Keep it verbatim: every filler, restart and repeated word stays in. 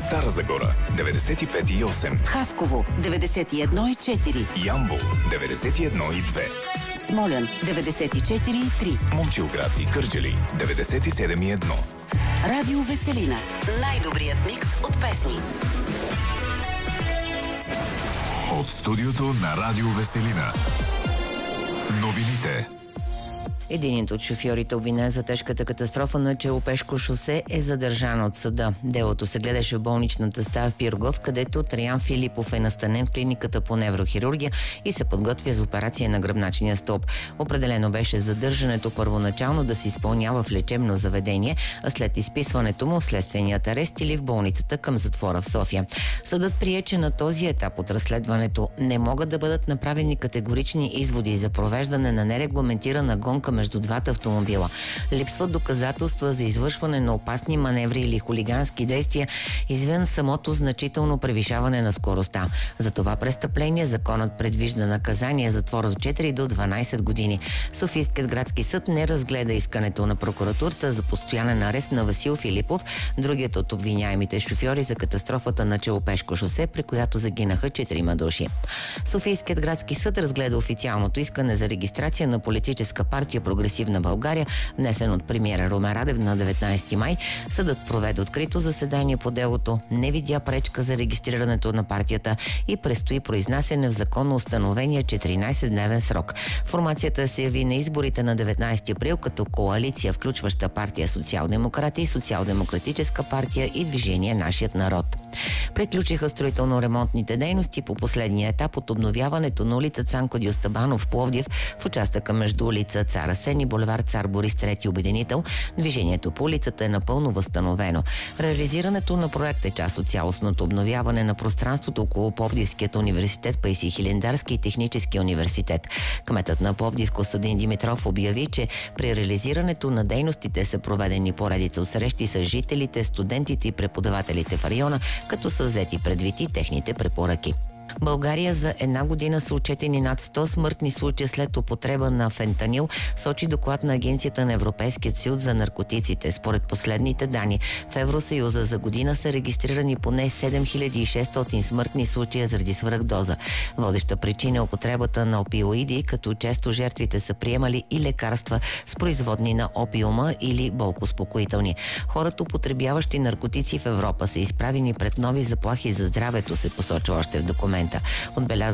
Стара Загора деветдесет и пет и осем, Хасково деветдесет и едно и четири, Ямбол деветдесет и едно и две, Смолян деветдесет и четири и три, Момчилград и Кърджали деветдесет и седем и едно. Радио Веселина. Най-добрият микс от песни. От студиото на Радио Веселина. Новините. Единият от шофьорите, обвинен за тежката катастрофа на Челопешко шосе, е задържан от съда. Делото се гледаше в болничната стая в Пирогов, където Траян Филипов е настанен в клиниката по неврохирургия и се подготвя за операция на гръбначния стълб. Определено беше задържането първоначално да се изпълнява в лечебно заведение, а след изписването му в следственият арест или в болницата към затвора в София. Съдът прие, че на този етап от разследването не могат да бъдат направени категорични изводи за провеждане на нерегламентирана гонка между двата автомобила. Липсват доказателства за извършване на опасни маневри или хулигански действия извън самото значително превишаване на скоростта. За това престъпление законът предвижда наказание затвор от четири до дванайсет години. Софийският градски съд не разгледа искането на прокуратурата за постоянен арест на Васил Филипов, другият от обвиняемите шофьори за катастрофата на Челопешко шосе, при която загинаха четирима души. Софийският градски съд разгледа официалното искане за регистрация на политическа партия Прогресивна България, внесен от премиера Румен Радев на деветнайсети май. Съдът проведе открито заседание по делото, не видя пречка за регистрирането на партията и предстои произнасяне в законно установения четиринайсетдневен срок. Формацията се яви на изборите на деветнайсети април като коалиция, включваща партия Социал-демократи, Социал-демократическа партия и Движение Нашият народ. Приключиха строително-ремонтните дейности по последния етап от обновяването на улица Цанко Дюстабанов в Пловдив в участъка между улица Цар Асен и булевард Цар Борис трети обединител. Движението по улицата е напълно възстановено. Реализирането на проекта е част от цялостното обновяване на пространството около Пловдивският университет Паисий Хилендарски и Технически университет. Кметът на Пловдив Костадин Димитров обяви, че при реализирането на дейностите са проведени поредица от срещи с жителите, студентите и преподавателите в района, като са взети предвид и техните препоръки. България за една година са отчетени над сто смъртни случая след употреба на фентанил, сочи доклад на Агенцията на Европейския съюз за наркотиците. Според последните данни в Евросъюза за година са регистрирани поне седем хиляди и шестстотин смъртни случая заради свръхдоза. Водеща причина е употребата на опиоиди, като често жертвите са приемали и лекарства с производни на опиума или болкоуспокоителни. Хората, употребяващи наркотици в Европа, са изправени пред нови заплахи за здравето, се посочва още в документа. Отбелязва